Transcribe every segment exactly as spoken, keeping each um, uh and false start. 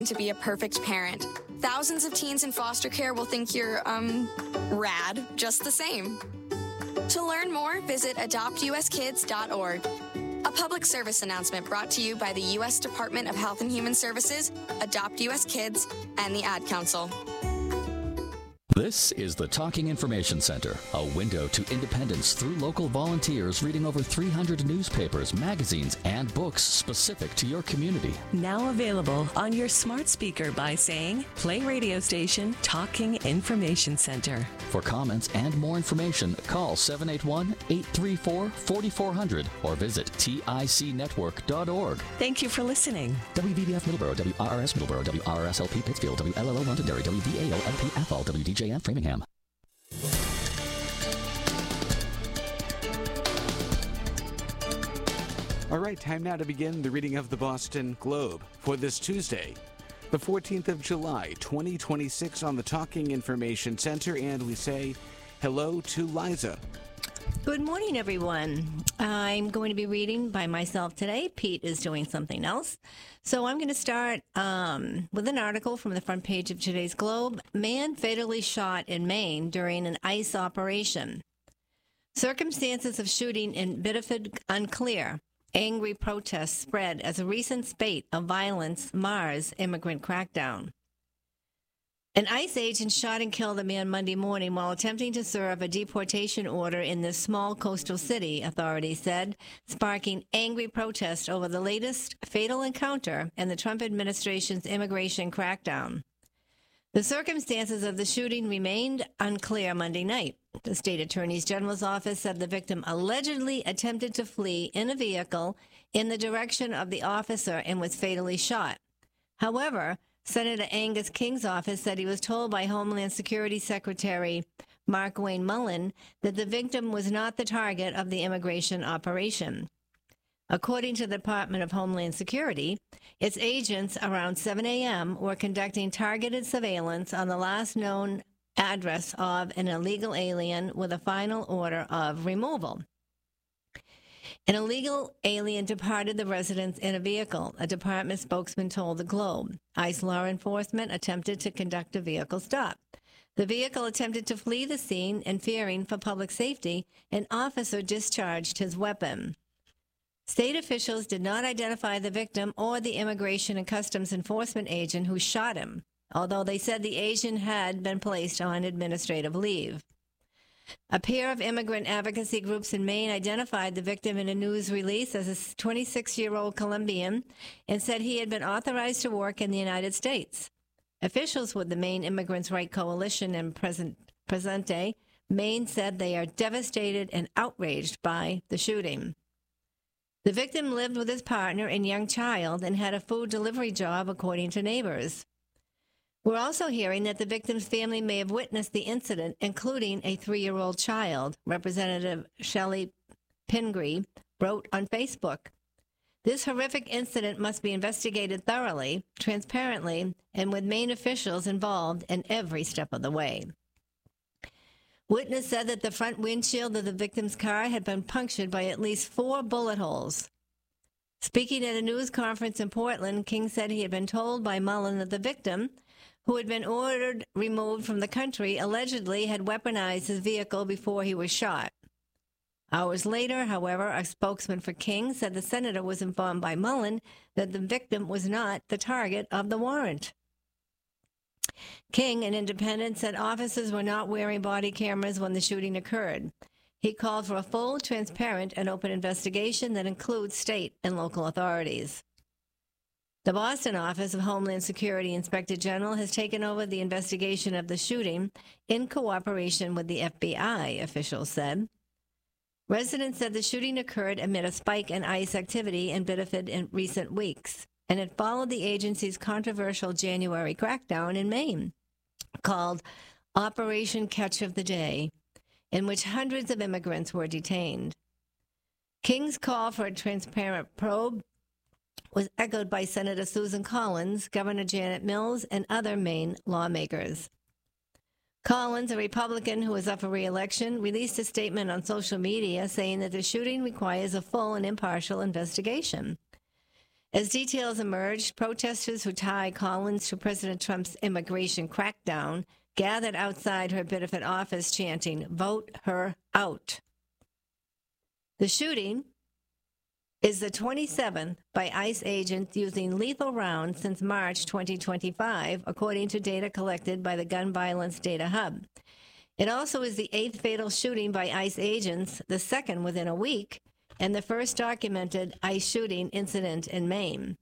To be a perfect parent. Thousands of teens in foster care will think you're, um, rad, just the same. To learn more, visit adopt u s kids dot org. A public service announcement brought to you by the U S Department of Health and Human Services, Adopt U S Kids, and the Ad Council. This is the Talking Information Center, a window to independence through local volunteers reading over three hundred newspapers, magazines, and books specific to your community. Now available on your smart speaker by saying, play radio station Talking Information Center. For comments and more information, call seven eight one, eight three four, four four zero zero or visit tic network dot org. Thank you for listening. W V B F Middleborough, W R R S Middleborough, W R R S L P Pittsfield, W L L O Londonderry, W V A O L P F L, W D J N Framingham. All right, time now to begin the reading of the Boston Globe for this Tuesday, the fourteenth of July, twenty twenty-six, on the Talking Information Center, and we say hello to Liza. Good morning, everyone. I'm going to be reading by myself today. Pete is doing something else. So I'm going to start um, with an article from the front page of today's Globe. Man fatally shot in Maine during an ICE operation. Circumstances of shooting in Biddeford unclear. Angry protests spread as a recent spate of violence mars immigrant crackdown. An ICE agent shot and killed a man Monday morning while attempting to serve a deportation order in this small coastal city, authorities said, sparking angry protest over the latest fatal encounter and the Trump administration's immigration crackdown. The circumstances of the shooting remained unclear Monday night. The state attorney general's office said the victim allegedly attempted to flee in a vehicle in the direction of the officer and was fatally shot. However, Senator Angus King's office said he was told by Homeland Security Secretary Mark Wayne Mullen that the victim was not the target of the immigration operation. According to the Department of Homeland Security, its agents around seven a.m. were conducting targeted surveillance on the last known address of an illegal alien with a final order of removal. An illegal alien departed the residence in a vehicle, a department spokesman told the Globe. ICE law enforcement attempted to conduct a vehicle stop. The vehicle attempted to flee the scene, and fearing for public safety, an officer discharged his weapon. State officials did not identify the victim or the Immigration and Customs Enforcement agent who shot him, although they said the agent had been placed on administrative leave. A pair of immigrant advocacy groups in Maine identified the victim in a news release as a twenty-six-year-old Colombian and said he had been authorized to work in the United States. Officials with the Maine Immigrants' Right Coalition and Present, Presente Maine said they are devastated and outraged by the shooting. The victim lived with his partner and young child and had a food delivery job, according to neighbors. We're also hearing that the victim's family may have witnessed the incident, including a three-year-old child, Representative Shelley Pingree wrote on Facebook. This horrific incident must be investigated thoroughly, transparently, and with Maine officials involved in every step of the way. Witness said that the front windshield of the victim's car had been punctured by at least four bullet holes. Speaking at a news conference in Portland, King said he had been told by Mullen that the victim, who had been ordered removed from the country, allegedly had weaponized his vehicle before he was shot. Hours later, however, a spokesman for King said the senator was informed by Mullen that the victim was not the target of the warrant. King, an independent, said officers were not wearing body cameras when the shooting occurred. He called for a full, transparent, and open investigation that includes state and local authorities. The Boston Office of Homeland Security Inspector General has taken over the investigation of the shooting in cooperation with the F B I, officials said. Residents said the shooting occurred amid a spike in ICE activity in Biddeford in recent weeks, and it followed the agency's controversial January crackdown in Maine, called Operation Catch of the Day, in which hundreds of immigrants were detained. King's call for a transparent probe was echoed by Senator Susan Collins, Governor Janet Mills, and other Maine lawmakers. Collins, a Republican who is up for re-election, released a statement on social media saying that the shooting requires a full and impartial investigation. As details emerged, protesters who tie Collins to President Trump's immigration crackdown gathered outside her Biddeford office chanting, "Vote her out." The shooting is the twenty-seventh by ICE agents using lethal rounds since March twenty twenty-five, according to data collected by the Gun Violence Data Hub. It also is the eighth fatal shooting by ICE agents, the second within a week, and the first documented ICE shooting incident in Maine.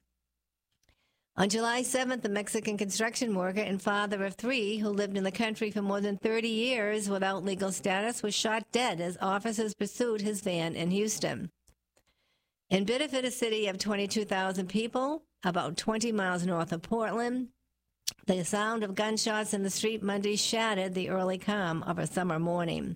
On July seventh, a Mexican construction worker and father of three who lived in the country for more than thirty years without legal status was shot dead as officers pursued his van in Houston. In Biddeford, a city of twenty-two thousand people, about twenty miles north of Portland, the sound of gunshots in the street Monday shattered the early calm of a summer morning.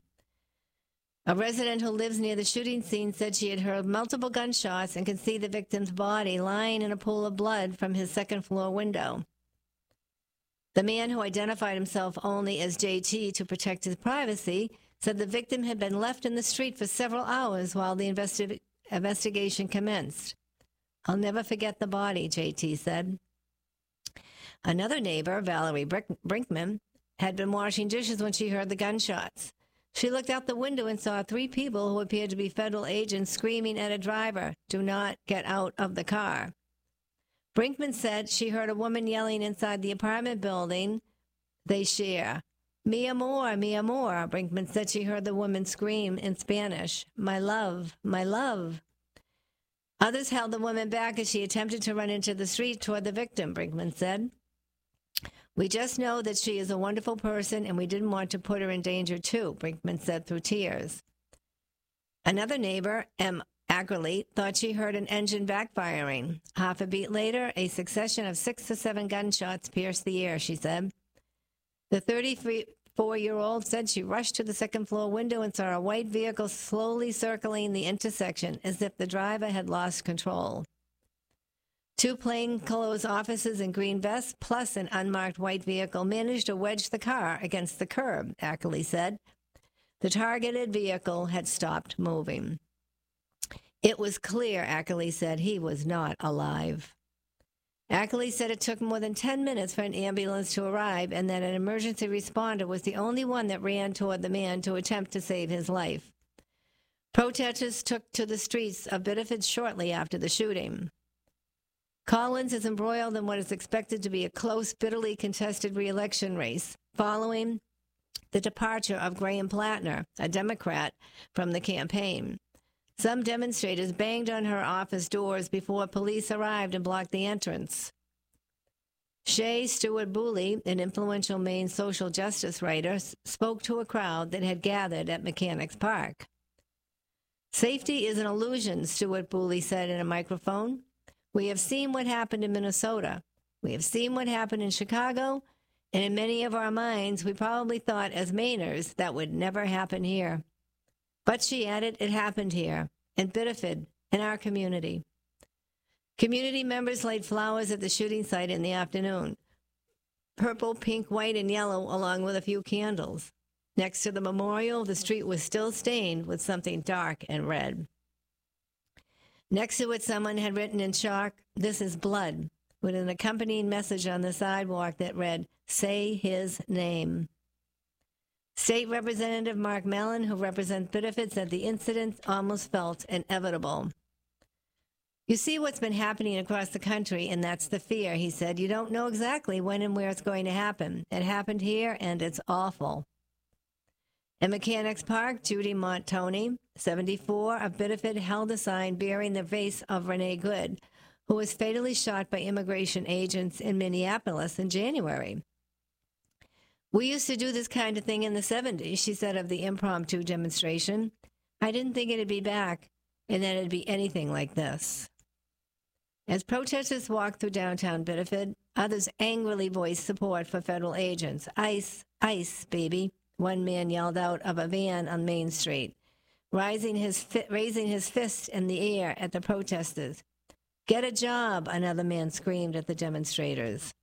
A resident who lives near the shooting scene said she had heard multiple gunshots and could see the victim's body lying in a pool of blood from his second-floor window. The man, who identified himself only as J T to protect his privacy, said the victim had been left in the street for several hours while the investi- investigation commenced. "I'll never forget the body," J T said. Another neighbor, Valerie Brick- Brinkman, had been washing dishes when she heard the gunshots. She looked out the window and saw three people who appeared to be federal agents screaming at a driver, "Do not get out of the car." Brinkman said she heard a woman yelling inside the apartment building they share. "Mi amor, mi amor." Brinkman said she heard the woman scream in Spanish, "My love, my love." Others held the woman back as she attempted to run into the street toward the victim, Brinkman said. "We just know that she is a wonderful person, and we didn't want to put her in danger, too," Brinkman said through tears. Another neighbor, M. Ackerley, thought she heard an engine backfiring. Half a beat later, a succession of six to seven gunshots pierced the air, she said. The thirty-four-year-old said she rushed to the second-floor window and saw a white vehicle slowly circling the intersection as if the driver had lost control. Two plainclothes officers in green vests, plus an unmarked white vehicle, managed to wedge the car against the curb, Ackley said. The targeted vehicle had stopped moving. It was clear, Ackley said, he was not alive. Ackley said it took more than ten minutes for an ambulance to arrive and that an emergency responder was the only one that ran toward the man to attempt to save his life. Protesters took to the streets of Biddeford shortly after the shooting. Collins is embroiled in what is expected to be a close, bitterly contested re-election race following the departure of Graham Plattner, a Democrat, from the campaign. Some demonstrators banged on her office doors before police arrived and blocked the entrance. Shay Stewart Booley, an influential Maine social justice writer, spoke to a crowd that had gathered at Mechanics Park. "Safety is an illusion," Stewart Booley said in a microphone. "We have seen what happened in Minnesota. We have seen what happened in Chicago, and in many of our minds, we probably thought as Mainers that would never happen here. But," she added, "it happened here, in Biddeford, in our community." Community members laid flowers at the shooting site in the afternoon. Purple, pink, white, and yellow, along with a few candles. Next to the memorial, the street was still stained with something dark and red. Next to it, someone had written in chalk, "This is blood," with an accompanying message on the sidewalk that read, "Say his name." State Representative Mark Mellon, who represents Biddeford, said the incident almost felt inevitable. "You see what's been happening across the country, and that's the fear," he said. "You don't know exactly when and where it's going to happen. It happened here, and it's awful." In Mechanics Park, Judy Montoni, seventy-four, of Biddeford, held a sign bearing the face of Renee Good, who was fatally shot by immigration agents in Minneapolis in January. "We used to do this kind of thing in the seventies, she said of the impromptu demonstration. "I didn't think it'd be back and that it'd be anything like this." As protesters walked through downtown Biddeford, others angrily voiced support for federal agents. "ICE, ICE, baby," one man yelled out of a van on Main Street, raising his, fi- raising his fist in the air at the protesters. "Get a job," another man screamed at the demonstrators.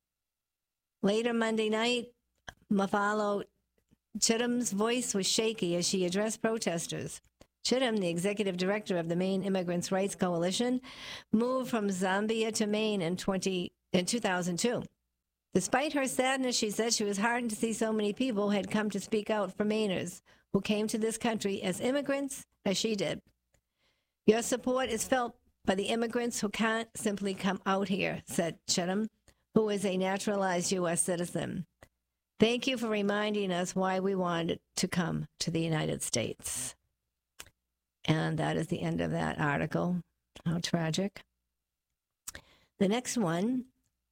Later Monday night, Mafalo Chittum's voice was shaky as she addressed protesters. Chittum, the executive director of the Maine Immigrants' Rights Coalition, moved from Zambia to Maine in, twenty, in two thousand two. Despite her sadness, she said she was heartened to see so many people had come to speak out for Mainers who came to this country as immigrants, as she did. Your support is felt by the immigrants who can't simply come out here, said Chittum, who is a naturalized U S citizen. Thank you for reminding us why we wanted to come to the United States. And that is the end of that article. How tragic. The next one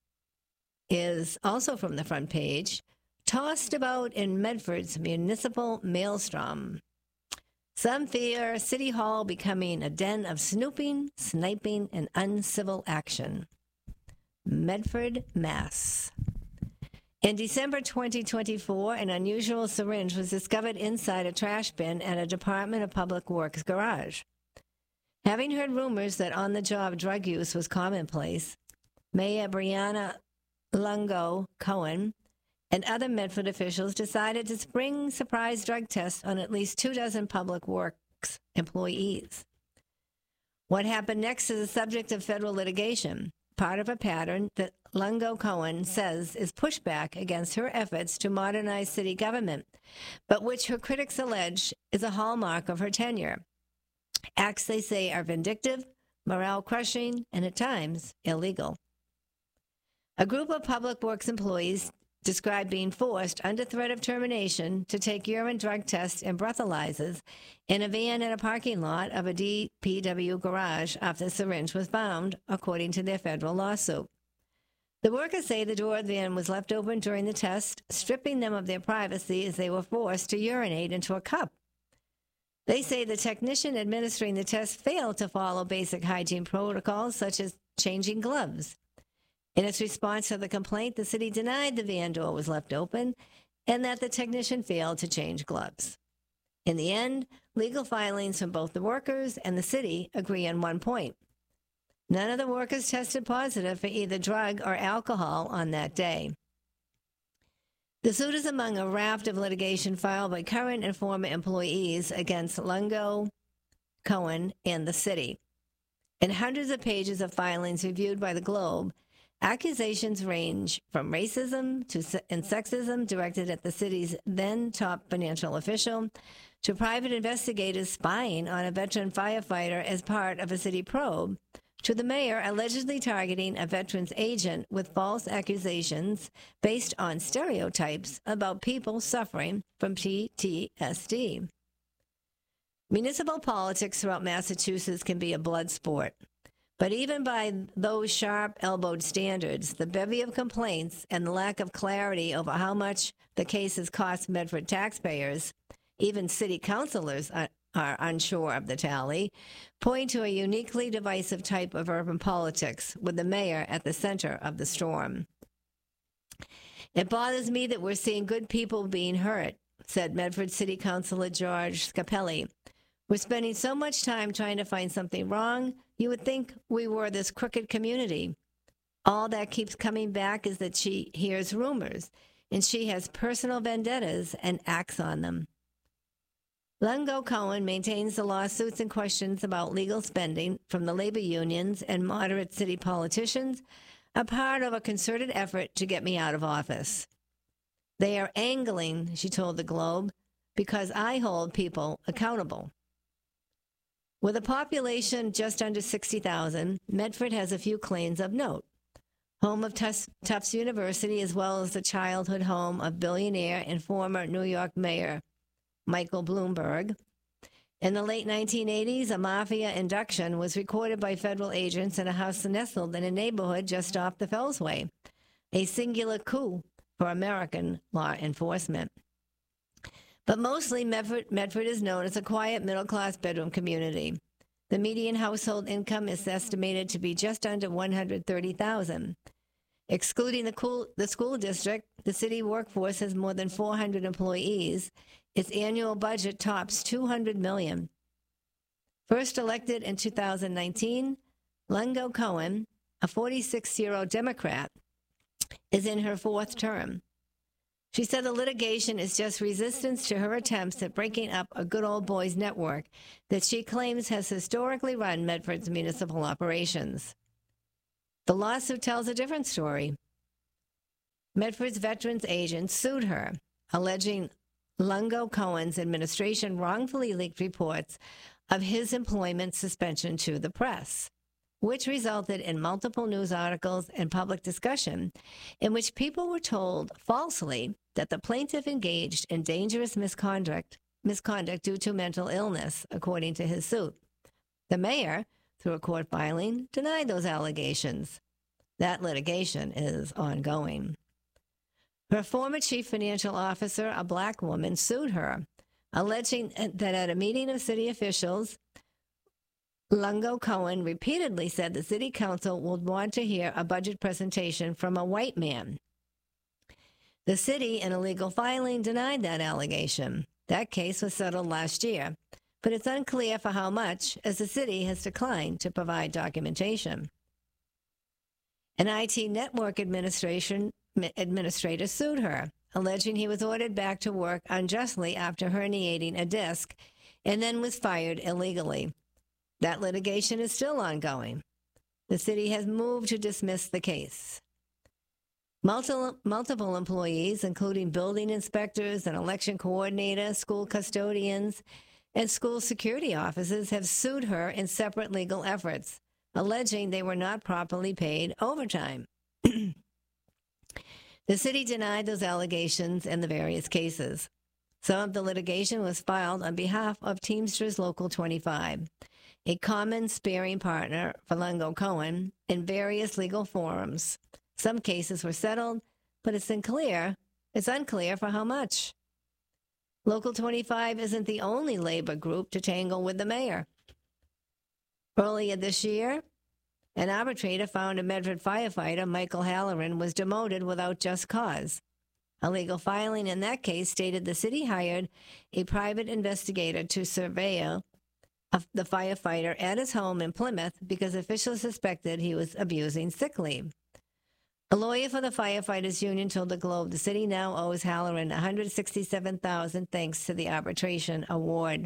is also from the front page. Tossed about in Medford's municipal maelstrom. Some fear City Hall becoming a den of snooping, sniping, and uncivil action. Medford, Mass. In December twenty twenty-four, an unusual syringe was discovered inside a trash bin at a Department of Public Works garage. Having heard rumors that on-the-job drug use was commonplace, Mayor Brianna Lungo Cohen and other Medford officials decided to spring surprise drug tests on at least two dozen Public Works employees. What happened next is the subject of federal litigation, part of a pattern that Lungo Cohen says is pushback against her efforts to modernize city government, but which her critics allege is a hallmark of her tenure. Acts they say are vindictive, morale-crushing, and at times illegal. A group of Public Works employees described being forced, under threat of termination, to take urine drug tests and breathalyzers in a van in a parking lot of a D P W garage after the syringe was found, according to their federal lawsuit. The workers say the door of the van was left open during the test, stripping them of their privacy as they were forced to urinate into a cup. They say the technician administering the test failed to follow basic hygiene protocols, such as changing gloves. In its response to the complaint, the city denied the van door was left open and that the technician failed to change gloves. In the end, legal filings from both the workers and the city agree on one point. None of the workers tested positive for either drug or alcohol on that day. The suit is among a raft of litigation filed by current and former employees against Lungo, Cohen, and the city. In hundreds of pages of filings reviewed by the Globe, accusations range from racism to se- and sexism directed at the city's then top financial official, to private investigators spying on a veteran firefighter as part of a city probe, to the mayor allegedly targeting a veteran's agent with false accusations based on stereotypes about people suffering from P T S D. Municipal politics throughout Massachusetts can be a blood sport. But even by those sharp-elbowed standards, the bevy of complaints and the lack of clarity over how much the cases cost Medford taxpayers, even city councilors are, are unsure of the tally, point to a uniquely divisive type of urban politics, with the mayor at the center of the storm. It bothers me that we're seeing good people being hurt, said Medford City Councilor George Scapelli. We're spending so much time trying to find something wrong, you would think we were this crooked community. All that keeps coming back is that she hears rumors, and she has personal vendettas and acts on them. Lungo Cohen maintains the lawsuits and questions about legal spending from the labor unions and moderate city politicians are part of a concerted effort to get me out of office. They are angling, she told the Globe, because I hold people accountable. With a population just under sixty thousand, Medford has a few claims of note. Home of Tufts, Tufts University, as well as the childhood home of billionaire and former New York Mayor Michael Bloomberg. In the late nineteen eighties, a mafia induction was recorded by federal agents in a house nestled in a neighborhood just off the Fellsway, a singular coup for American law enforcement. But mostly, Medford, Medford is known as a quiet middle-class bedroom community. The median household income is estimated to be just under one hundred thirty thousand dollars. Excluding the, cool, the school district, the city workforce has more than four hundred employees. Its annual budget tops two hundred million dollars. First elected in two thousand nineteen, Lungo Cohen, a forty-six-year-old Democrat, is in her fourth term. She said the litigation is just resistance to her attempts at breaking up a good old boys network that she claims has historically run Medford's municipal operations. The lawsuit tells a different story. Medford's veterans agent sued her, alleging Lungo Cohen's administration wrongfully leaked reports of his employment suspension to the press, which resulted in multiple news articles and public discussion in which people were told falsely that the plaintiff engaged in dangerous misconduct, misconduct due to mental illness, according to his suit. The mayor, through a court filing, denied those allegations. That litigation is ongoing. Her former chief financial officer, a black woman, sued her, alleging that at a meeting of city officials, Lungo Cohen repeatedly said the city council would want to hear a budget presentation from a white man. The city, in a legal filing, denied that allegation. That case was settled last year, but it's unclear for how much, as the city has declined to provide documentation. An I T network administration administrator sued her, alleging he was ordered back to work unjustly after herniating a disc and then was fired illegally. That litigation is still ongoing. The city has moved to dismiss the case. Multiple, multiple employees, including building inspectors, an election coordinator, school custodians, and school security officers, have sued her in separate legal efforts, alleging they were not properly paid overtime. The city denied those allegations in the various cases. Some of the litigation was filed on behalf of Teamsters Local twenty-five, a common sparring partner for Lungo Cohen, in various legal forums. Some cases were settled, but it's unclear, it's unclear for how much. Local twenty-five isn't the only labor group to tangle with the mayor. Earlier this year, an arbitrator found a Medford firefighter, Michael Halloran, was demoted without just cause. A legal filing in that case stated the city hired a private investigator to surveil the firefighter at his home in Plymouth because officials suspected he was abusing sick leave. A lawyer for the firefighters union told the Globe the city now owes Halloran one hundred sixty-seven thousand dollars thanks to the arbitration award.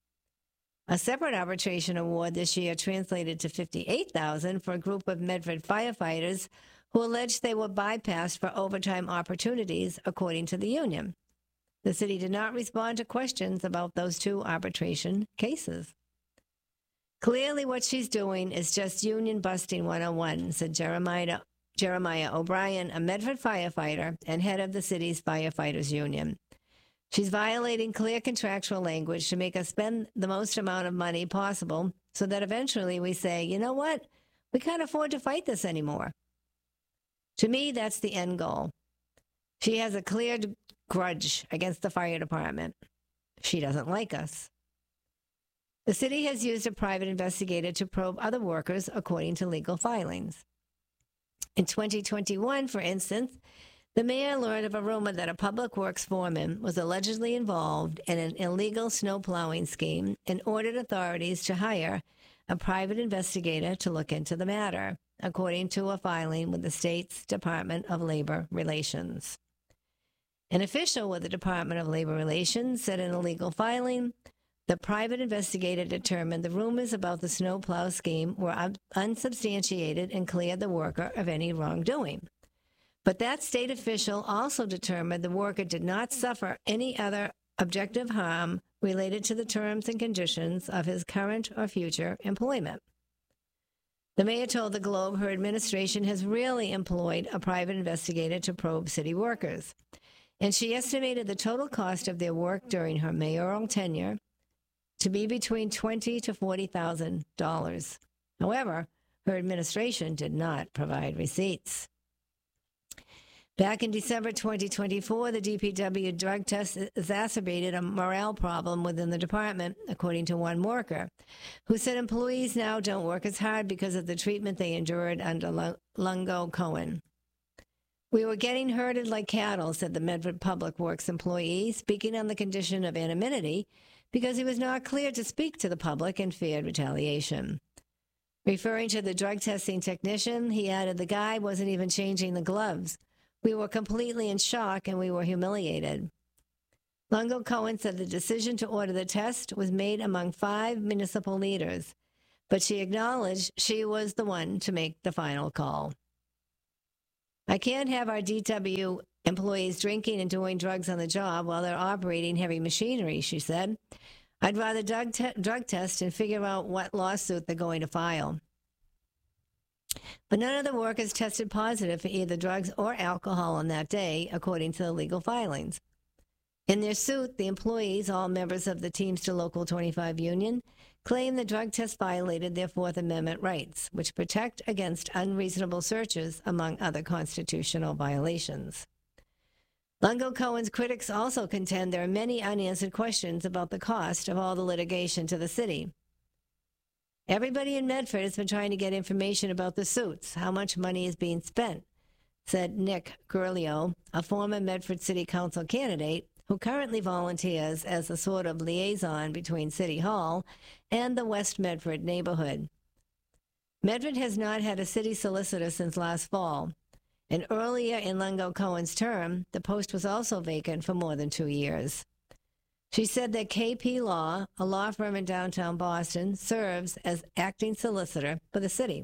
A separate arbitration award this year translated to fifty-eight thousand dollars for a group of Medford firefighters who alleged they were bypassed for overtime opportunities, according to the union. The city did not respond to questions about those two arbitration cases. Clearly what she's doing is just union busting one oh one, said Jeremiah, Jeremiah O'Brien, a Medford firefighter and head of the city's firefighters union. She's violating clear contractual language to make us spend the most amount of money possible so that eventually we say, you know what, we can't afford to fight this anymore. To me, that's the end goal. She has a clear grudge against the fire department. She doesn't like us. The city has used a private investigator to probe other workers according to legal filings. In twenty twenty-one, for instance, the mayor learned of a rumor that a public works foreman was allegedly involved in an illegal snow plowing scheme and ordered authorities to hire a private investigator to look into the matter, according to a filing with the state's Department of Labor Relations. An official with the Department of Labor Relations said in a legal filing, the private investigator determined the rumors about the snowplow scheme were un- unsubstantiated and cleared the worker of any wrongdoing. But that state official also determined the worker did not suffer any other objective harm related to the terms and conditions of his current or future employment. The mayor told the Globe her administration has really employed a private investigator to probe city workers, and she estimated the total cost of their work during her mayoral tenure to be between twenty thousand to forty thousand dollars. However, her administration did not provide receipts. Back in December twenty twenty-four, the D P W drug test exacerbated a morale problem within the department, according to one worker, who said employees now don't work as hard because of the treatment they endured under Lungo Cohen. We were getting herded like cattle, said the Medford Public Works employee, speaking on the condition of anonymity because he was not clear to speak to the public and feared retaliation. Referring to the drug testing technician, he added the guy wasn't even changing the gloves. We were completely in shock and we were humiliated. Longo Cohen said the decision to order the test was made among five municipal leaders, but she acknowledged she was the one to make the final call. I can't have our D W employees drinking and doing drugs on the job while they're operating heavy machinery, she said. I'd rather drug, te- drug test and figure out what lawsuit they're going to file. But none of the workers tested positive for either drugs or alcohol on that day, according to the legal filings. In their suit, the employees, all members of the Teamster Local twenty-five union, claim the drug test violated their Fourth Amendment rights, which protect against unreasonable searches, among other constitutional violations. Longo Cohen's critics also contend there are many unanswered questions about the cost of all the litigation to the city. Everybody in Medford has been trying to get information about the suits, how much money is being spent, said Nick Gurlio, a former Medford City Council candidate who currently volunteers as a sort of liaison between City Hall and the West Medford neighborhood. Medford has not had a city solicitor since last fall, and earlier in Longo Cohen's term, the post was also vacant for more than two years. She said that K P Law, a law firm in downtown Boston, serves as acting solicitor for the city.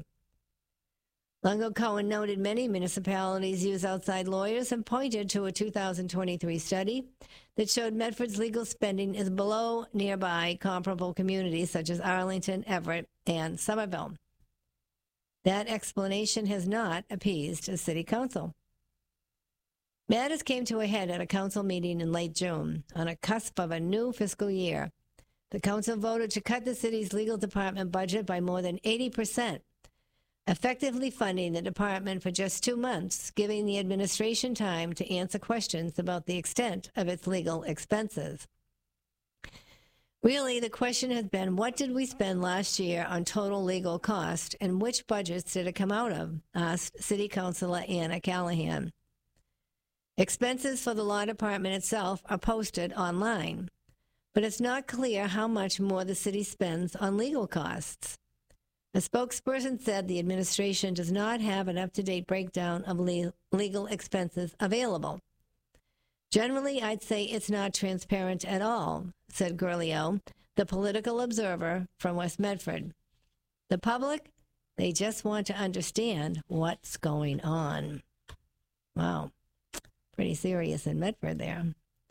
Longo Cohen noted many municipalities use outside lawyers and pointed to a two thousand twenty-three study that showed Medford's legal spending is below nearby comparable communities such as Arlington, Everett, and Somerville. That explanation has not appeased the city council. Matters came to a head at a council meeting in late June, on a cusp of a new fiscal year. The council voted to cut the city's legal department budget by more than eighty percent, effectively funding the department for just two months, giving the administration time to answer questions about the extent of its legal expenses. Really, the question has been, what did we spend last year on total legal cost, and which budgets did it come out of? Asked City Councilor Anna Callahan. Expenses for the law department itself are posted online, but it's not clear how much more the city spends on legal costs. A spokesperson said the administration does not have an up-to-date breakdown of le- legal expenses available. Generally, I'd say it's not transparent at all, said Gurlio, the political observer from West Medford. The public, they just want to understand what's going on. Wow, pretty serious in Medford there.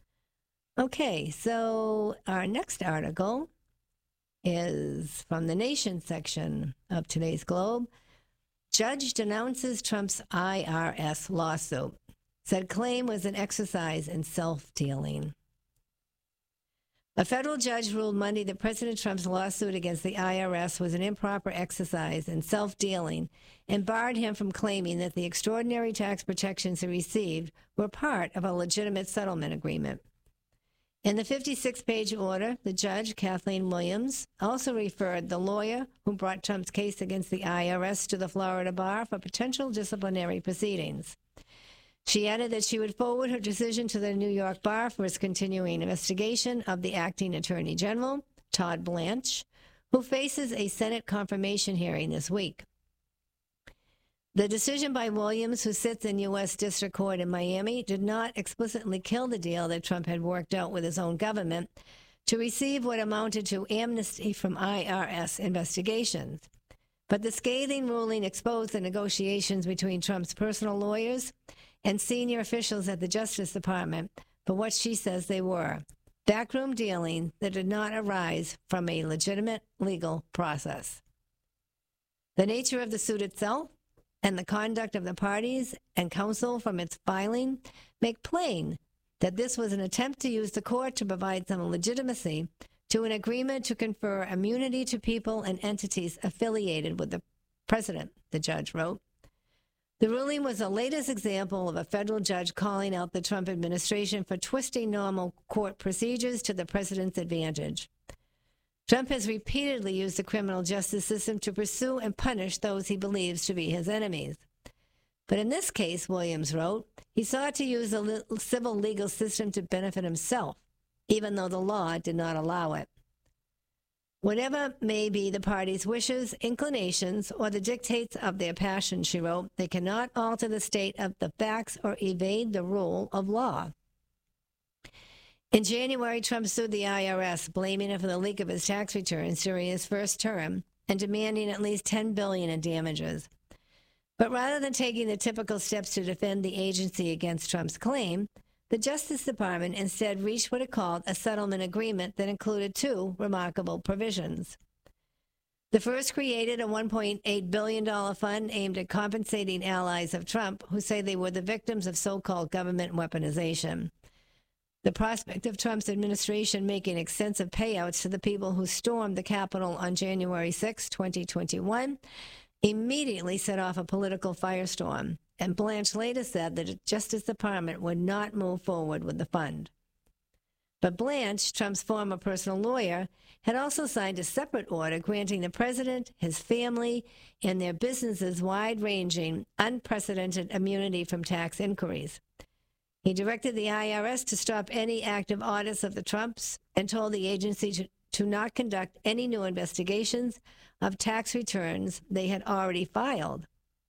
Okay, so our next article is from the Nation section of today's Globe. Judge denounces Trump's I R S lawsuit. Said claim was an exercise in self-dealing. A federal judge ruled Monday that President Trump's lawsuit against the I R S was an improper exercise in self-dealing and barred him from claiming that the extraordinary tax protections he received were part of a legitimate settlement agreement. In the fifty-six page order, the judge, Kathleen Williams, also referred the lawyer who brought Trump's case against the I R S to the Florida bar for potential disciplinary proceedings. She added that she would forward her decision to the New York bar for its continuing investigation of the acting attorney general, Todd Blanche, who faces a Senate confirmation hearing this week. The decision by Williams, who sits in U S District Court in Miami, did not explicitly kill the deal that Trump had worked out with his own government to receive what amounted to amnesty from I R S investigations. But the scathing ruling exposed the negotiations between Trump's personal lawyers and senior officials at the Justice Department for what she says they were, backroom dealing that did not arise from a legitimate legal process. The nature of the suit itself and the conduct of the parties and counsel from its filing make plain that this was an attempt to use the court to provide some legitimacy to an agreement to confer immunity to people and entities affiliated with the president, the judge wrote. The ruling was the latest example of a federal judge calling out the Trump administration for twisting normal court procedures to the president's advantage. Trump has repeatedly used the criminal justice system to pursue and punish those he believes to be his enemies. But in this case, Williams wrote, he sought to use the civil legal system to benefit himself, even though the law did not allow it. Whatever may be the party's wishes, inclinations, or the dictates of their passion, she wrote, they cannot alter the state of the facts or evade the rule of law. In January, Trump sued the I R S, blaming it for the leak of his tax returns during his first term and demanding at least ten billion dollars in damages. But rather than taking the typical steps to defend the agency against Trump's claim, the Justice Department instead reached what it called a settlement agreement that included two remarkable provisions. The first created a one point eight billion dollars fund aimed at compensating allies of Trump who say they were the victims of so-called government weaponization. The prospect of Trump's administration making extensive payouts to the people who stormed the Capitol on January sixth, twenty twenty-one, immediately set off a political firestorm, and Blanche later said that the Justice Department would not move forward with the fund. But Blanche, Trump's former personal lawyer, had also signed a separate order granting the president, his family, and their businesses wide-ranging, unprecedented immunity from tax inquiries. He directed the I R S to stop any active audits of the Trumps and told the agency to, to not conduct any new investigations of tax returns they had already filed.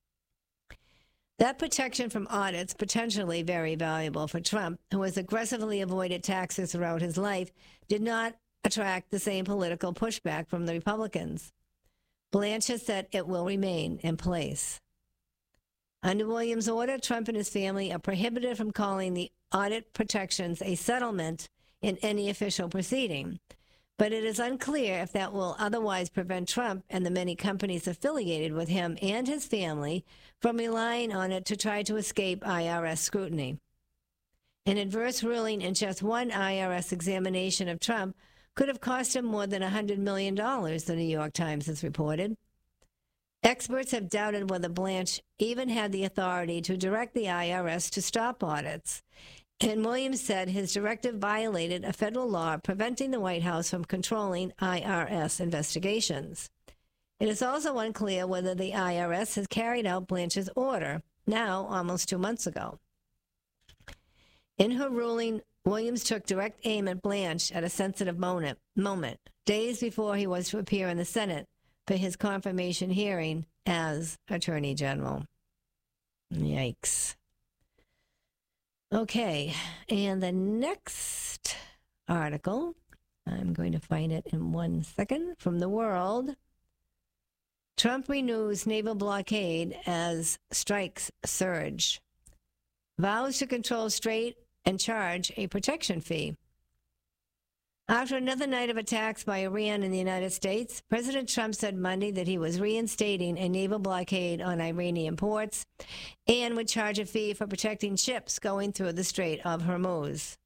That protection from audits, potentially very valuable for Trump, who has aggressively avoided taxes throughout his life, did not attract the same political pushback from the Republicans. Blanche has said it will remain in place. Under Williams' order, Trump and his family are prohibited from calling the audit protections a settlement in any official proceeding. But it is unclear if that will otherwise prevent Trump and the many companies affiliated with him and his family from relying on it to try to escape I R S scrutiny. An adverse ruling in just one I R S examination of Trump could have cost him more than one hundred million dollars, the New York Times has reported. Experts have doubted whether Blanche even had the authority to direct the I R S to stop audits. And Williams said his directive violated a federal law preventing the White House from controlling I R S investigations. It is also unclear whether the I R S has carried out Blanche's order, now almost two months ago. In her ruling, Williams took direct aim at Blanche at a sensitive moment, moment, days before he was to appear in the Senate for his confirmation hearing as Attorney General. Yikes. Okay, and the next article, I'm going to find it in one second, from The World. Trump renews naval blockade as strikes surge. Vows to control Strait and charge a protection fee. After another night of attacks by Iran in the United States, President Trump said Monday that he was reinstating a naval blockade on Iranian ports and would charge a fee for protecting ships going through the Strait of Hormuz.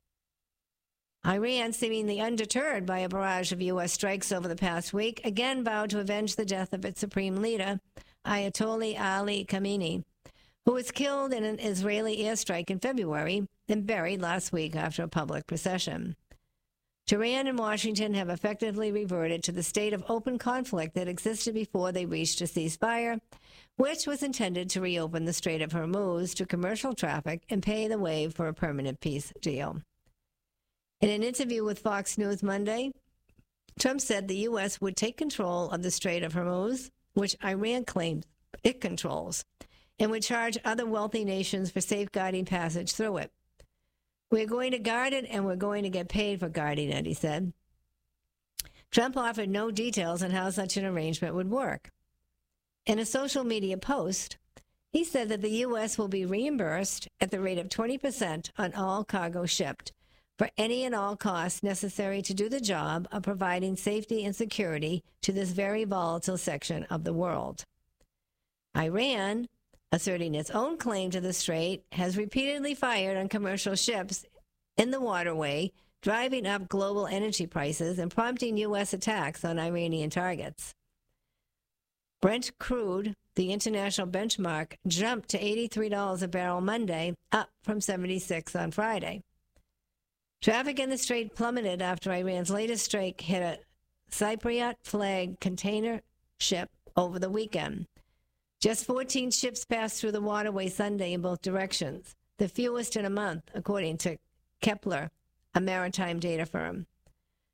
Iran, seemingly undeterred by a barrage of U S strikes over the past week, again vowed to avenge the death of its supreme leader, Ayatollah Ali Khamenei, who was killed in an Israeli airstrike in February and buried last week after a public procession. Tehran and Washington have effectively reverted to the state of open conflict that existed before they reached a ceasefire, which was intended to reopen the Strait of Hormuz to commercial traffic and pave the way for a permanent peace deal. In an interview with Fox News Monday, Trump said the U S would take control of the Strait of Hormuz, which Iran claims it controls, and would charge other wealthy nations for safeguarding passage through it. We're going to guard it, and we're going to get paid for guarding it, he said. Trump offered no details on how such an arrangement would work. In a social media post, he said that the U S will be reimbursed at the rate of twenty percent on all cargo shipped for any and all costs necessary to do the job of providing safety and security to this very volatile section of the world. Iran, asserting its own claim to the strait, has repeatedly fired on commercial ships in the waterway, driving up global energy prices and prompting U S attacks on Iranian targets. Brent crude, the international benchmark, jumped to eighty-three dollars a barrel Monday, up from seventy-six dollars on Friday. Traffic in the strait plummeted after Iran's latest strike hit a Cypriot-flagged container ship over the weekend. Just fourteen ships passed through the waterway Sunday in both directions, the fewest in a month, according to Kepler, a maritime data firm.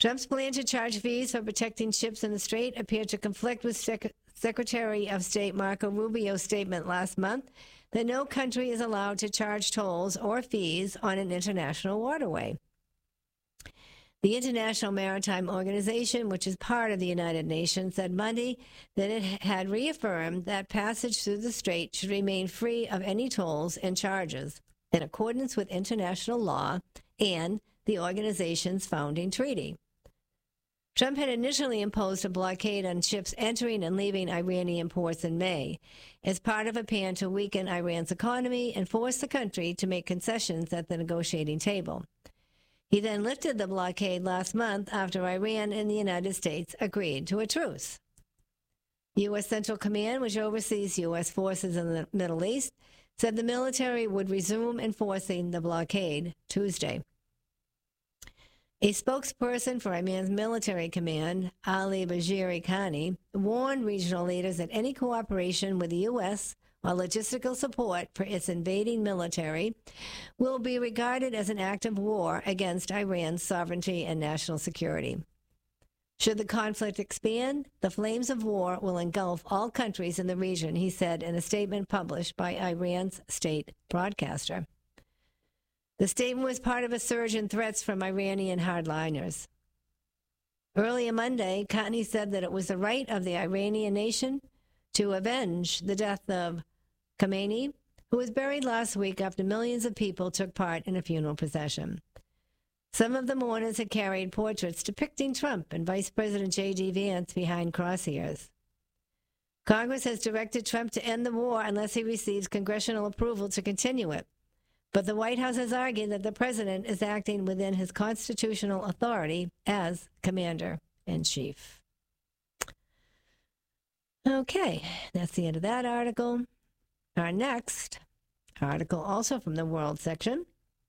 Trump's plan to charge fees for protecting ships in the strait appeared to conflict with Sec- Secretary of State Marco Rubio's statement last month that no country is allowed to charge tolls or fees on an international waterway. The International Maritime Organization, which is part of the United Nations, said Monday that it had reaffirmed that passage through the strait should remain free of any tolls and charges, in accordance with international law and the organization's founding treaty. Trump had initially imposed a blockade on ships entering and leaving Iranian ports in May as part of a plan to weaken Iran's economy and force the country to make concessions at the negotiating table. He then lifted the blockade last month after Iran and the United States agreed to a truce. U S. Central Command, which oversees U S forces in the Middle East, said the military would resume enforcing the blockade Tuesday. A spokesperson for Iran's military command, Ali Bajiri Khani, warned regional leaders that any cooperation with the U S or logistical support for its invading military will be regarded as an act of war against Iran's sovereignty and national security. Should the conflict expand, the flames of war will engulf all countries in the region, he said in a statement published by Iran's state broadcaster. The statement was part of a surge in threats from Iranian hardliners. Earlier Monday, Khani said that it was the right of the Iranian nation to avenge the death of Khamenei, who was buried last week after millions of people took part in a funeral procession. Some of the mourners had carried portraits depicting Trump and Vice President J D Vance behind crosshairs. Congress has directed Trump to end the war unless he receives congressional approval to continue it. But the White House has argued that the president is acting within his constitutional authority as commander-in-chief. Okay, that's the end of that article. Our next article, also from the World section.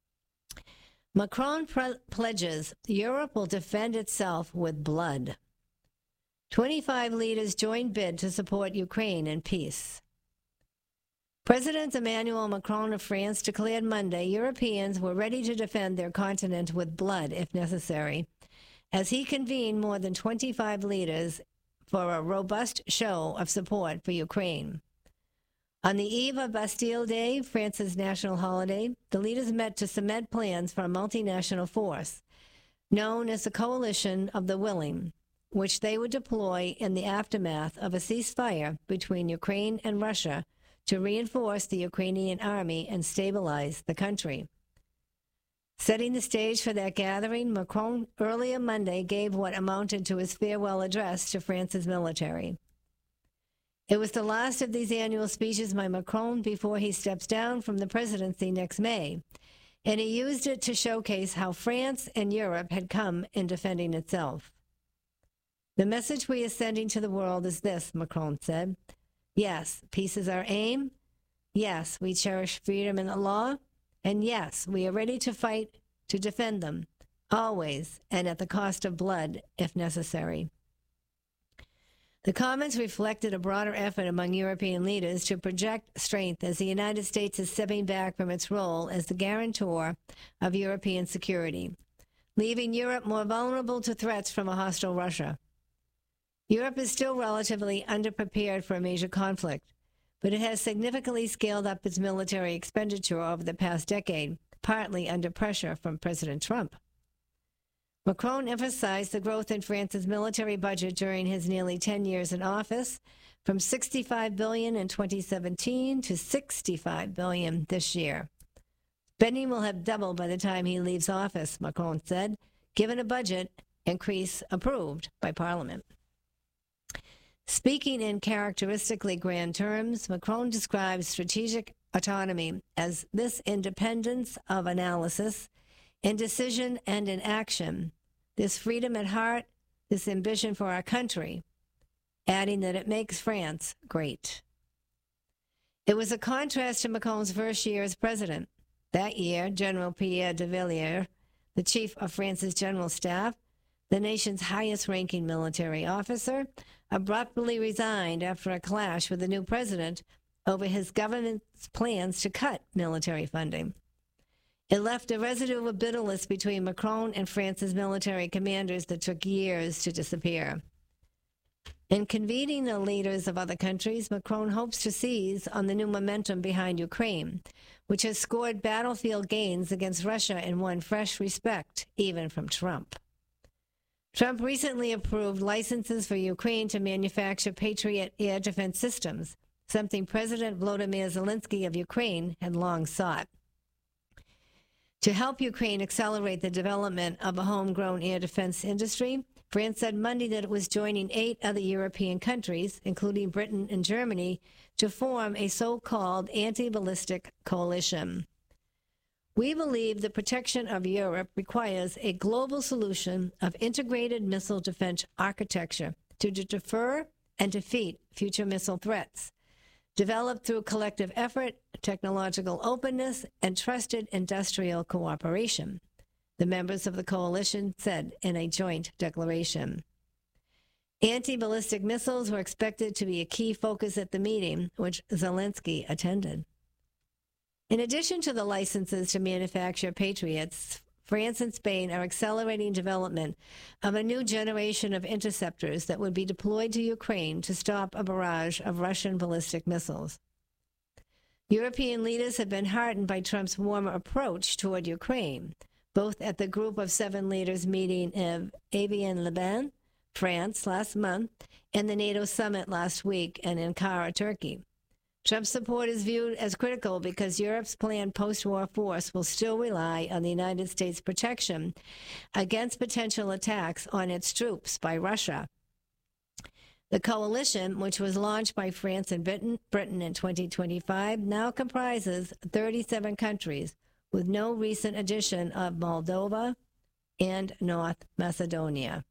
Macron pre- pledges Europe will defend itself with blood. twenty-five leaders join bid to support Ukraine in peace. President Emmanuel Macron of France declared Monday Europeans were ready to defend their continent with blood if necessary, as he convened more than twenty-five leaders for a robust show of support for Ukraine. On the eve of Bastille Day, France's national holiday, the leaders met to cement plans for a multinational force, known as the Coalition of the Willing, which they would deploy in the aftermath of a ceasefire between Ukraine and Russia to reinforce the Ukrainian army and stabilize the country. Setting the stage for that gathering, Macron earlier Monday gave what amounted to his farewell address to France's military. It was the last of these annual speeches by Macron before he steps down from the presidency next May, and he used it to showcase how France and Europe had come in defending itself. The message we are sending to the world is this, Macron said. Yes, peace is our aim. Yes, we cherish freedom and the law. And yes, we are ready to fight to defend them, always, and at the cost of blood, if necessary. The comments reflected a broader effort among European leaders to project strength as the United States is stepping back from its role as the guarantor of European security, leaving Europe more vulnerable to threats from a hostile Russia. Europe is still relatively underprepared for a major conflict, but it has significantly scaled up its military expenditure over the past decade, partly under pressure from President Trump. Macron emphasized the growth in France's military budget during his nearly ten years in office, from sixty-five billion dollars in twenty seventeen to sixty-five billion dollars this year. Spending will have doubled by the time he leaves office, Macron said, given a budget increase approved by Parliament. Speaking in characteristically grand terms, Macron describes strategic autonomy as this independence of analysis in decision and in action, this freedom at heart, this ambition for our country, adding that it makes France great. It was a contrast to Macron's first year as president. That year, General Pierre de Villiers, the chief of France's general staff, the nation's highest-ranking military officer, abruptly resigned after a clash with the new president over his government's plans to cut military funding. It left a residue of bitterness between Macron and France's military commanders that took years to disappear. In convening the leaders of other countries, Macron hopes to seize on the new momentum behind Ukraine, which has scored battlefield gains against Russia and won fresh respect, even from Trump. Trump recently approved licenses for Ukraine to manufacture Patriot air defense systems, something President Volodymyr Zelensky of Ukraine had long sought. To help Ukraine accelerate the development of a homegrown air defense industry, France said Monday that it was joining eight other European countries, including Britain and Germany, to form a so-called anti-ballistic coalition. We believe the protection of Europe requires a global solution of integrated missile defense architecture to deter and defeat future missile threats, developed through collective effort, technological openness, and trusted industrial cooperation, the members of the coalition said in a joint declaration. Anti-ballistic missiles were expected to be a key focus at the meeting, which Zelensky attended. In addition to the licenses to manufacture Patriots, France and Spain are accelerating development of a new generation of interceptors that would be deployed to Ukraine to stop a barrage of Russian ballistic missiles. European leaders have been heartened by Trump's warmer approach toward Ukraine, both at the Group of Seven Leaders meeting in Evian-les-Bains, France, last month, and the NATO summit last week in Ankara, Turkey. Trump's support is viewed as critical because Europe's planned post-war force will still rely on the United States' protection against potential attacks on its troops by Russia. The coalition, which was launched by France and Britain, Britain in twenty twenty-five, now comprises thirty-seven countries, with no recent addition of Moldova and North Macedonia.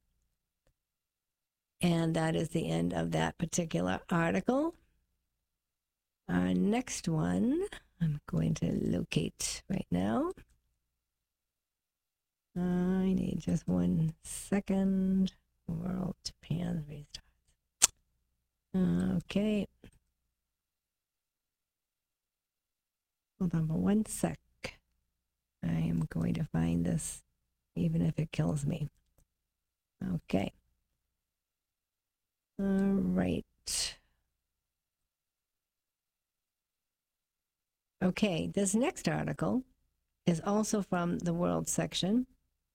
And that is the end of that particular article. Our next one, I'm going to locate right now. I need just one second. World Japan restarts. Okay. Hold on for one sec. I am going to find this, even if it kills me. Okay. All right. Okay, this next article is also from the World section.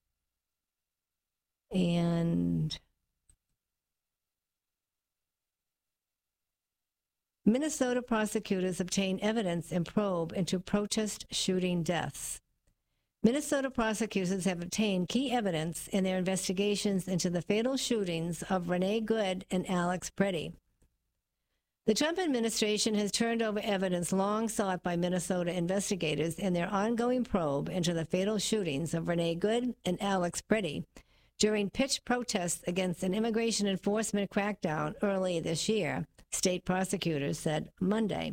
And Minnesota prosecutors obtain evidence in probe into protest shooting deaths. Minnesota prosecutors have obtained key evidence in their investigations into the fatal shootings of Renee Good and Alex Preddy. The Trump administration has turned over evidence long sought by Minnesota investigators in their ongoing probe into the fatal shootings of Renee Good and Alex Preddy during pitched protests against an immigration enforcement crackdown early this year, state prosecutors said Monday.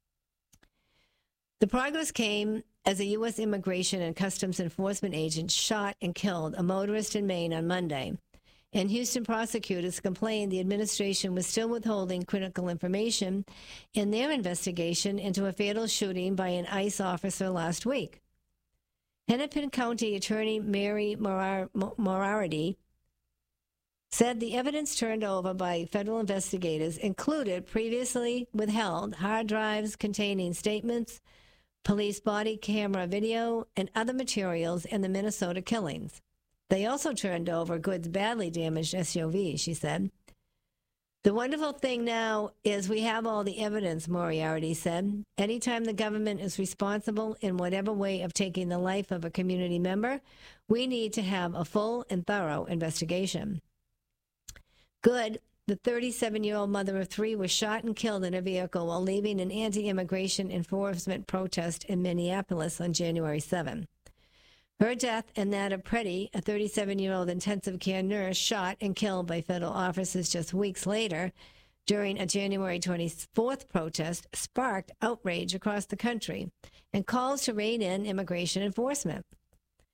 The progress came as a U S Immigration and Customs Enforcement agent shot and killed a motorist in Maine on Monday, and Houston prosecutors complained the administration was still withholding critical information in their investigation into a fatal shooting by an ICE officer last week. Hennepin County Attorney Mary Morar- Moriarty said the evidence turned over by federal investigators included previously withheld hard drives containing statements, police body camera video, and other materials in the Minnesota killings. They also turned over Good's badly damaged S U V, she said. The wonderful thing now is we have all the evidence, Moriarty said. Anytime the government is responsible in whatever way of taking the life of a community member, we need to have a full and thorough investigation. Good, the thirty-seven-year-old mother of three, was shot and killed in a vehicle while leaving an anti-immigration enforcement protest in Minneapolis on January seventh. Her death and that of Preddy, a thirty-seven-year-old intensive care nurse, shot and killed by federal officers just weeks later during a January twenty-fourth protest, sparked outrage across the country and calls to rein in immigration enforcement.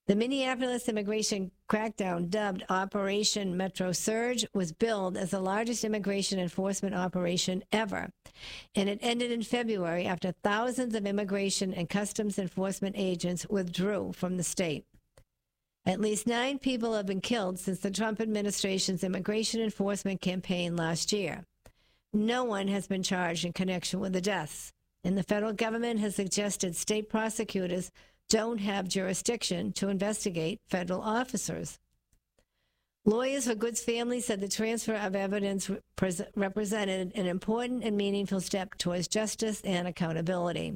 The Minneapolis immigration crackdown, dubbed Operation Metro Surge, was billed as the largest immigration enforcement operation ever, and it ended in February after thousands of immigration and customs enforcement agents withdrew from the state. At least nine people have been killed since the Trump administration's immigration enforcement campaign last year. No one has been charged in connection with the deaths, and the federal government has suggested state prosecutors don't have jurisdiction to investigate federal officers. Lawyers for Good's family said the transfer of evidence repre- represented an important and meaningful step towards justice and accountability.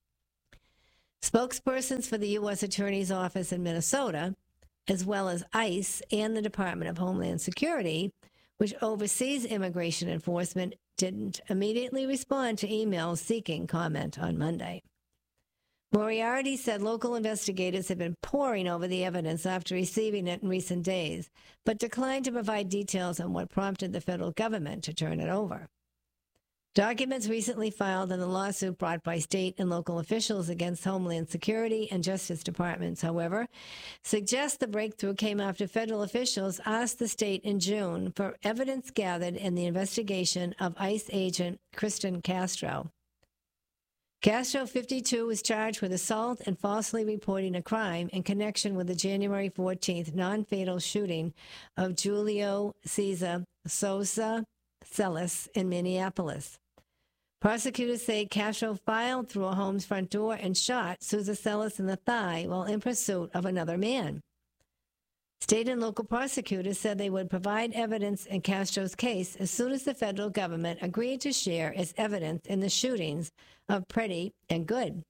Spokespersons for the U S Attorney's Office in Minnesota, as well as ICE and the Department of Homeland Security, which oversees immigration enforcement, didn't immediately respond to emails seeking comment on Monday. Moriarty said local investigators have been poring over the evidence after receiving it in recent days, but declined to provide details on what prompted the federal government to turn it over. Documents recently filed in the lawsuit brought by state and local officials against Homeland Security and Justice Departments, however, suggest the breakthrough came after federal officials asked the state in June for evidence gathered in the investigation of ICE agent Kristen Castro. Castro, fifty-two, was charged with assault and falsely reporting a crime in connection with the January fourteenth non-fatal shooting of Julio Cesar Sosa Celis in Minneapolis. Prosecutors say Castro filed through a home's front door and shot Sousa Celis in the thigh while in pursuit of another man. State and local prosecutors said they would provide evidence in Castro's case as soon as the federal government agreed to share its evidence in the shootings of Pretty and Good.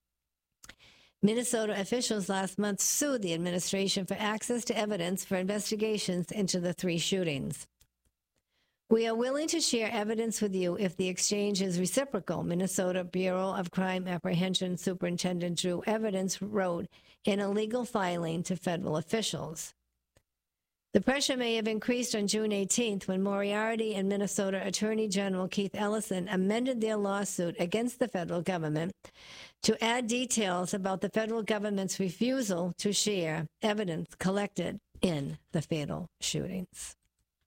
Minnesota officials last month sued the administration for access to evidence for investigations into the three shootings. We are willing to share evidence with you if the exchange is reciprocal, Minnesota Bureau of Crime Apprehension Superintendent Drew Evidence wrote in a legal filing to federal officials. The pressure may have increased on June eighteenth when Moriarty and Minnesota Attorney General Keith Ellison amended their lawsuit against the federal government to add details about the federal government's refusal to share evidence collected in the fatal shootings.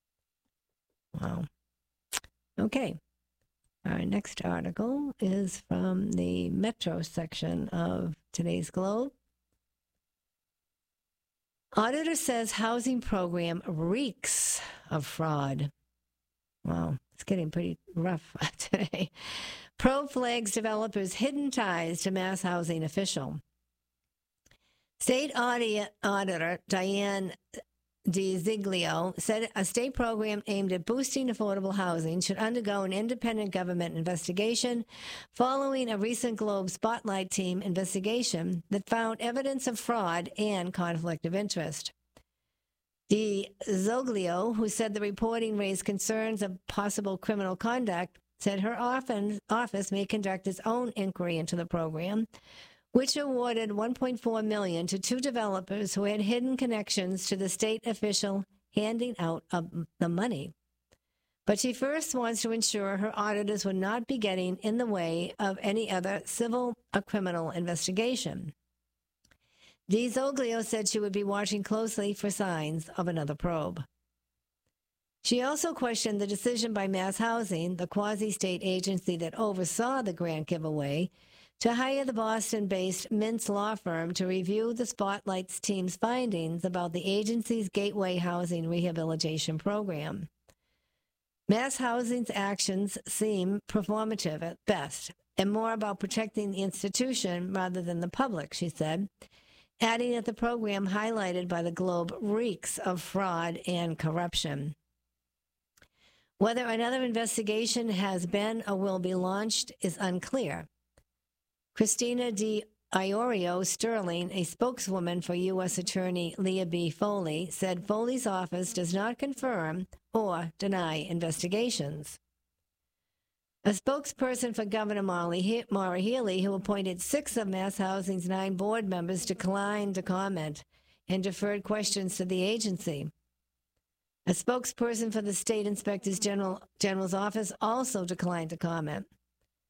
Wow. Okay. Our next article is from the Metro section of today's Globe. Auditor says housing program reeks of fraud. Wow, it's getting pretty rough today. Probe flags developers' hidden ties to mass housing official. State audit auditor Diane DiZiglio said a state program aimed at boosting affordable housing should undergo an independent government investigation following a recent Globe Spotlight Team investigation that found evidence of fraud and conflict of interest. DiZiglio, who said the reporting raised concerns of possible criminal conduct, said her office may conduct its own inquiry into the program, which awarded one point four million dollars to two developers who had hidden connections to the state official handing out of the money. But she first wants to ensure her auditors would not be getting in the way of any other civil or criminal investigation. DiZiglio said she would be watching closely for signs of another probe. She also questioned the decision by Mass Housing, the quasi-state agency that oversaw the grant giveaway, to hire the Boston-based Mintz law firm to review the Spotlight's team's findings about the agency's Gateway Housing Rehabilitation Program. Mass Housing's actions seem performative at best, and more about protecting the institution rather than the public, she said, adding that the program highlighted by the Globe reeks of fraud and corruption. Whether another investigation has been or will be launched is unclear. Christina D. Iorio Sterling, a spokeswoman for U S Attorney Leah B. Foley, said Foley's office does not confirm or deny investigations. A spokesperson for Governor Maura Healey, who appointed six of Mass Housing's nine board members, declined to comment and deferred questions to the agency. A spokesperson for the State Inspector General, General's office also declined to comment.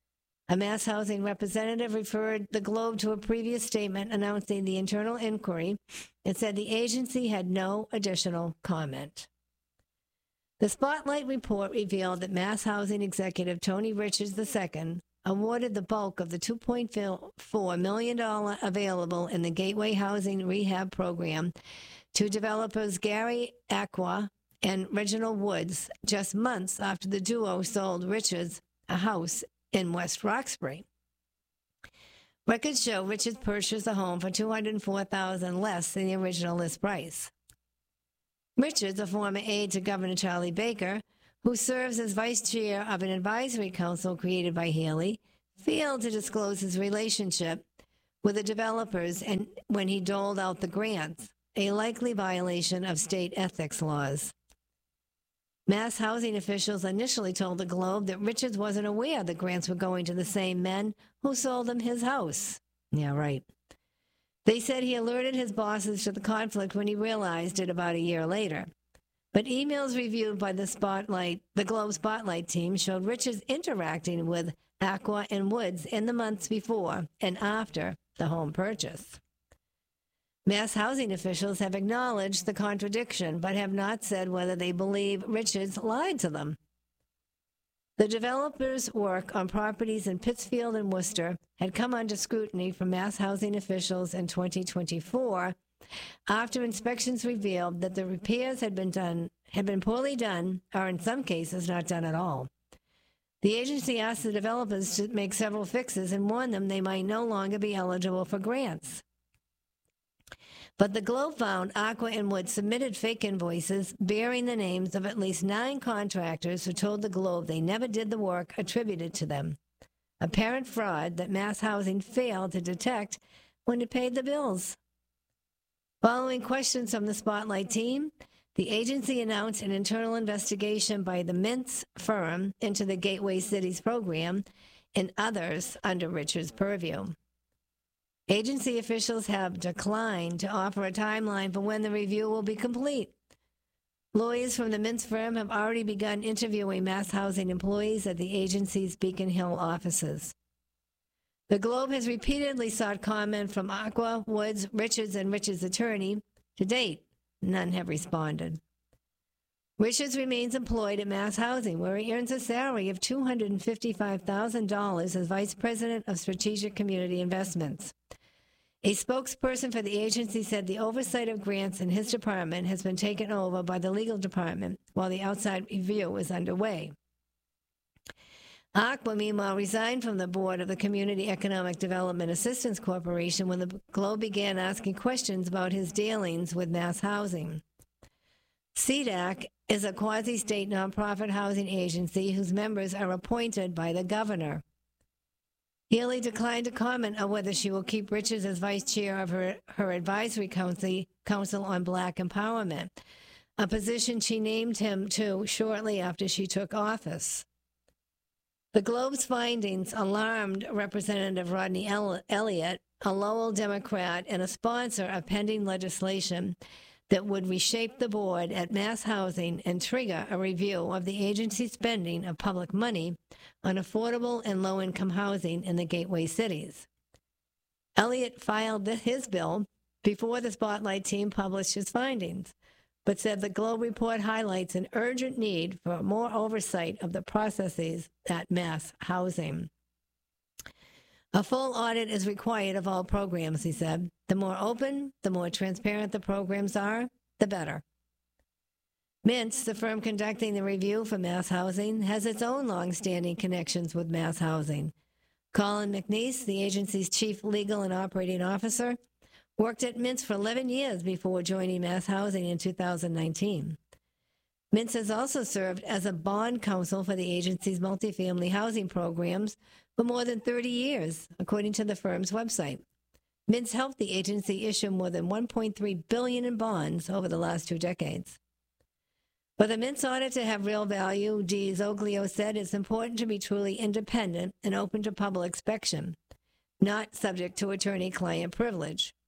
A Mass Housing representative referred the Globe to a previous statement announcing the internal inquiry and said the agency had no additional comment. The Spotlight report revealed that Mass Housing executive Tony Richards the Second awarded the bulk of the two point four million dollars available in the Gateway Housing Rehab Program to developers Gary Aqua and Reginald Woods just months after the duo sold Richards a house in West Roxbury. Records show Richards purchased the home for two hundred four thousand dollars less than the original list price. Richards, a former aide to Governor Charlie Baker, who serves as vice chair of an advisory council created by Haley, failed to disclose his relationship with the developers and when he doled out the grants, a likely violation of state ethics laws. Mass Housing officials initially told the Globe that Richards wasn't aware the grants were going to the same men who sold him his house. Yeah, right. They said he alerted his bosses to the conflict when he realized it about a year later. But emails reviewed by the Spotlight, the Globe Spotlight team showed Richards interacting with Aqua and Woods in the months before and after the home purchase. Mass Housing officials have acknowledged the contradiction, but have not said whether they believe Richards lied to them. The developer's work on properties in Pittsfield and Worcester had come under scrutiny from Mass Housing officials in twenty twenty-four after inspections revealed that the repairs had been done had been poorly done, or in some cases not done at all. The agency asked the developers to make several fixes and warned them they might no longer be eligible for grants. But the Globe found Aqua and Wood submitted fake invoices bearing the names of at least nine contractors who told the Globe they never did the work attributed to them. Apparent fraud that Mass Housing failed to detect when it paid the bills. Following questions from the Spotlight team, the agency announced an internal investigation by the Mintz firm into the Gateway Cities program and others under Richards' purview. Agency officials have declined to offer a timeline for when the review will be complete. Lawyers from the Mintz firm have already begun interviewing Mass Housing employees at the agency's Beacon Hill offices. The Globe has repeatedly sought comment from Aqua, Woods, Richards, and Richards' attorney. To date, none have responded. Richards remains employed at Mass Housing, where he earns a salary of two hundred fifty-five thousand dollars as Vice President of Strategic Community Investments. A spokesperson for the agency said the oversight of grants in his department has been taken over by the legal department while the outside review is underway. Aqua, meanwhile, resigned from the board of the Community Economic Development Assistance Corporation when the Globe began asking questions about his dealings with Mass Housing. C D A C is a quasi-state nonprofit housing agency whose members are appointed by the governor. Haley declined to comment on whether she will keep Richards as vice chair of her, her advisory council, council on Black Empowerment, a position she named him to shortly after she took office. The Globe's findings alarmed Representative Rodney Elliott, a Lowell Democrat and a sponsor of pending legislation that would reshape the board at Mass Housing and trigger a review of the agency's spending of public money on affordable and low-income housing in the gateway cities. Elliott filed his bill before the Spotlight team published his findings, but said the Globe report highlights an urgent need for more oversight of the processes at Mass Housing. A full audit is required of all programs, he said. The more open, the more transparent the programs are, the better. Mintz, the firm conducting the review for Mass Housing, has its own long-standing connections with Mass Housing. Colin McNeese, the agency's chief legal and operating officer, worked at Mintz for eleven years before joining Mass Housing in two thousand nineteen. Mintz has also served as a bond counsel for the agency's multifamily housing programs for more than thirty years, according to the firm's website. Mintz helped the agency issue more than one point three billion dollars in bonds over the last two decades. For the Mintz audit to have real value, Dee Zoglio said it's important to be truly independent and open to public inspection, not subject to attorney-client privilege.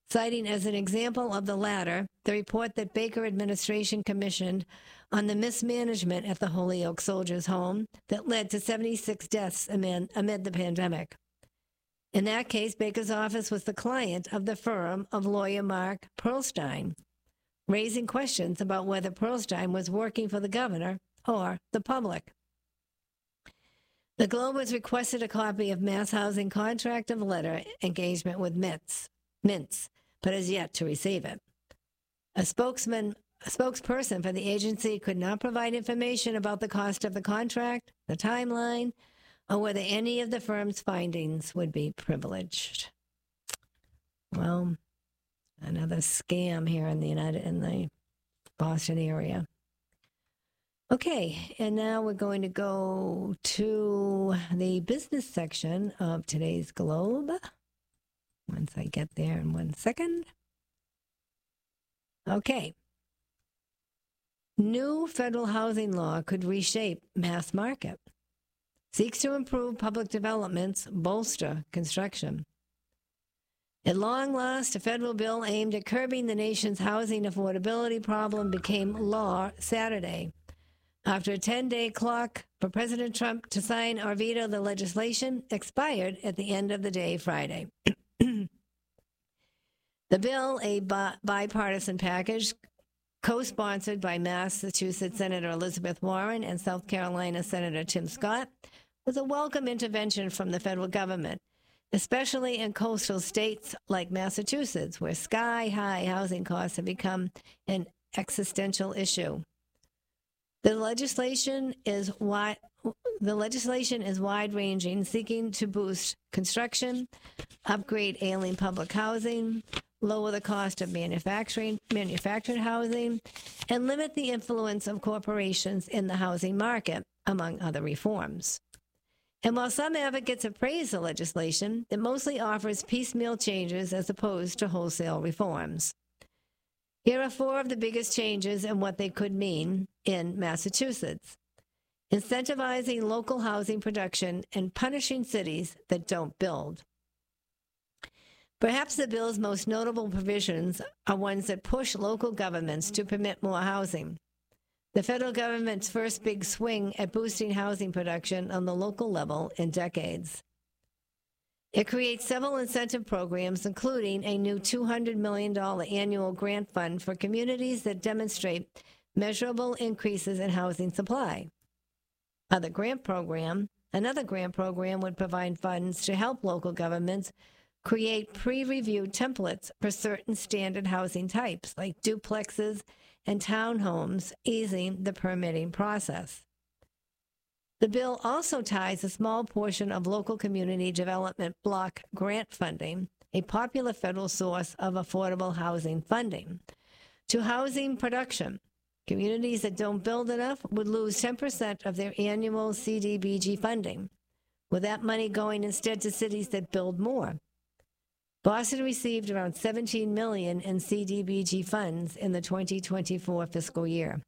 citing as an example of the latter the report that Baker administration commissioned on the mismanagement at the Holyoke Soldiers' Home that led to seventy-six deaths amid, amid the pandemic. In that case, Baker's office was the client of the firm of lawyer Mark Perlstein, raising questions about whether Perlstein was working for the governor or the public. The Globe has requested a copy of Mass Housing Contract of Letter engagement with Mintz, Mintz, but has yet to receive it. A spokesman, a spokesperson for the agency could not provide information about the cost of the contract, the timeline, or whether any of the firm's findings would be privileged. Well, another scam here in the United in the Boston area. Okay, and now we're going to go to the business section of today's Globe. Once I get there in one second. Okay. New federal housing law could reshape mass market. Seeks to improve public developments, bolster construction. At long last, a federal bill aimed at curbing the nation's housing affordability problem became law Saturday. After a ten-day clock for President Trump to sign or veto the legislation expired at the end of the day Friday. The bill, a bi- bipartisan package co-sponsored by Massachusetts Senator Elizabeth Warren and South Carolina Senator Tim Scott, was a welcome intervention from the federal government, especially in coastal states like Massachusetts, where sky-high housing costs have become an existential issue. The legislation is wide, the legislation is wide-ranging, seeking to boost construction, upgrade ailing public housing, lower the cost of manufacturing, manufactured housing, and limit the influence of corporations in the housing market, among other reforms. And while some advocates have praised the legislation, it mostly offers piecemeal changes as opposed to wholesale reforms. Here are four of the biggest changes and what they could mean in Massachusetts. Incentivizing local housing production and punishing cities that don't build. Perhaps the bill's most notable provisions are ones that push local governments to permit more housing. The federal government's first big swing at boosting housing production on the local level in decades. It creates several incentive programs, including a new two hundred million dollars annual grant fund for communities that demonstrate measurable increases in housing supply. Other grant program, another grant program would provide funds to help local governments create pre-reviewed templates for certain standard housing types, like duplexes and townhomes, easing the permitting process. The bill also ties a small portion of local community development block grant funding, a popular federal source of affordable housing funding, to housing production. Communities that don't build enough would lose ten percent of their annual C D B G funding, with that money going instead to cities that build more. Boston received around seventeen million dollars in C D B G funds in the twenty twenty-four fiscal year.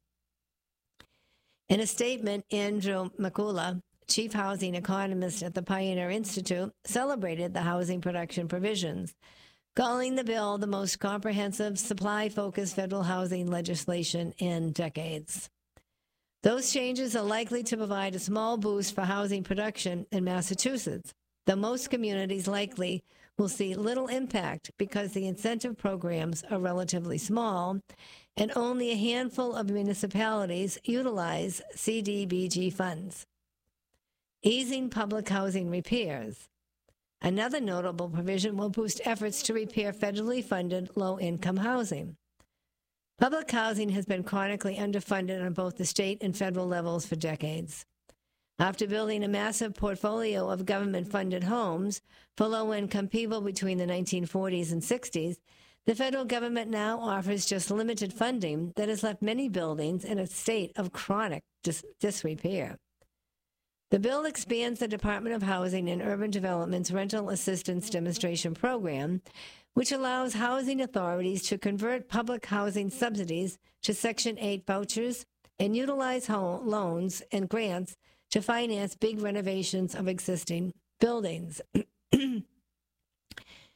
In a statement, Andrew McCullough, chief housing economist at the Pioneer Institute, celebrated the housing production provisions, calling the bill the most comprehensive supply-focused federal housing legislation in decades. Those changes are likely to provide a small boost for housing production in Massachusetts, though most communities likely will see little impact because the incentive programs are relatively small and only a handful of municipalities utilize C D B G funds. Easing public housing repairs. Another notable provision will boost efforts to repair federally funded low-income housing. Public housing has been chronically underfunded on both the state and federal levels for decades. After building a massive portfolio of government-funded homes for low-income people between the nineteen forties and sixties, the federal government now offers just limited funding that has left many buildings in a state of chronic dis- disrepair. The bill expands the Department of Housing and Urban Development's Rental Assistance Demonstration Program, which allows housing authorities to convert public housing subsidies to Section eight vouchers and utilize home loans and grants to finance big renovations of existing buildings. The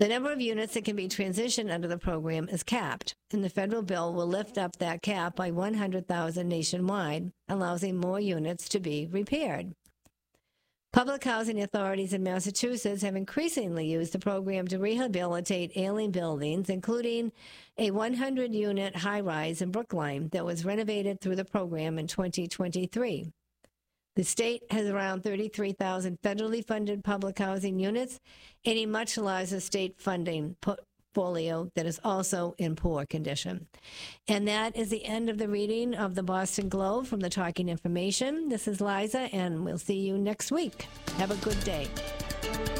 The number of units that can be transitioned under the program is capped, and the federal bill will lift up that cap by one hundred thousand nationwide, allowing more units to be repaired. Public housing authorities in Massachusetts have increasingly used the program to rehabilitate ailing buildings, including a one hundred unit high-rise in Brookline that was renovated through the program in twenty twenty-three. The state has around thirty-three thousand federally funded public housing units and a much larger state funding portfolio that is also in poor condition. And that is the end of the reading of the Boston Globe from the Talking Information. This is Liza, and we'll see you next week. Have a good day.